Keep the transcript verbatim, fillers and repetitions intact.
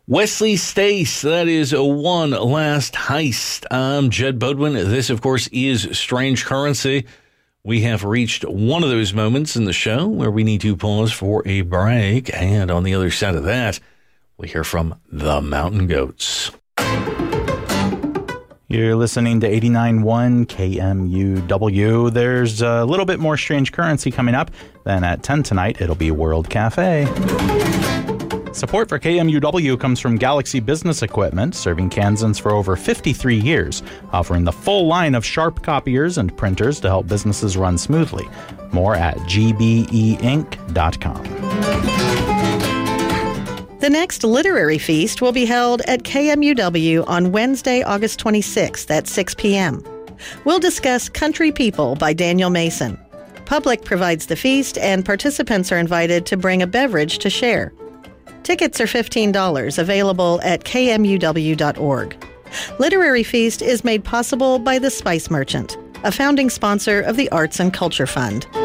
Wesley Stace, that is a One Last Heist. I'm Jed Bodwin. This, of course, is Strange Currency. We have reached one of those moments in the show where we need to pause for a break. And on the other side of that, we hear from the Mountain Goats. You're listening to eighty-nine point one K M U W. There's a little bit more Strange Currency coming up. Then at ten tonight, it'll be World Cafe. Support for K M U W comes from Galaxy Business Equipment, serving Kansans for over fifty-three years, offering the full line of Sharp copiers and printers to help businesses run smoothly. More at G B E inc dot com. The next literary feast will be held at K M U W on Wednesday, August twenty-sixth at six p.m. We'll discuss Country People by Daniel Mason. Public provides the feast, and participants are invited to bring a beverage to share. Tickets are fifteen dollars, available at K M U W dot org. Literary Feast is made possible by The Spice Merchant, a founding sponsor of the Arts and Culture Fund.